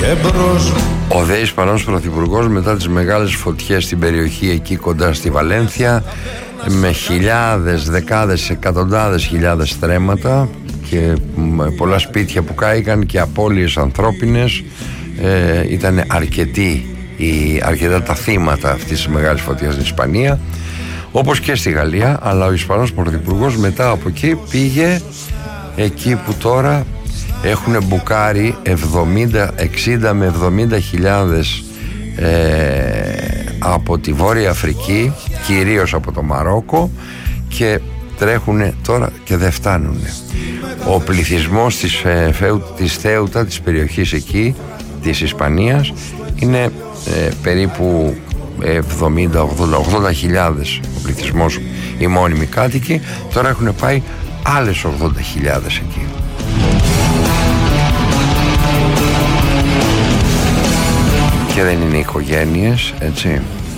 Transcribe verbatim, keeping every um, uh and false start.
Ο δε Ισπανός Πρωθυπουργός μετά τις μεγάλες φωτιές στην περιοχή εκεί κοντά στη Βαλένθια, με χιλιάδες, δεκάδες, εκατοντάδες χιλιάδες στρέμματα και πολλά σπίτια που κάηκαν και απώλειες ανθρώπινες, ε, ήταν αρκετοί, οι, αρκετά τα θύματα αυτής της μεγάλης φωτιάς στην Ισπανία, όπως και στη Γαλλία. Αλλά ο Ισπανός Πρωθυπουργός μετά από εκεί πήγε εκεί που τώρα έχουν μπουκάρει εβδομήντα, εξήντα με εβδομήντα χιλιάδες ε, από τη Βόρεια Αφρική, κυρίως από το Μαρόκο, και τρέχουν τώρα και δεν φτάνουν. Ο πληθυσμός της, ε, Φεου, της Θέουτα, της περιοχής εκεί της Ισπανίας, είναι ε, περίπου εβδομήντα ογδόντα, ογδόντα χιλιάδες ο πληθυσμός, οι μόνιμοι κάτοικοι. Τώρα έχουν πάει άλλες ογδόντα χιλιάδες εκεί. Και δεν είναι οικογένειες, έτσι.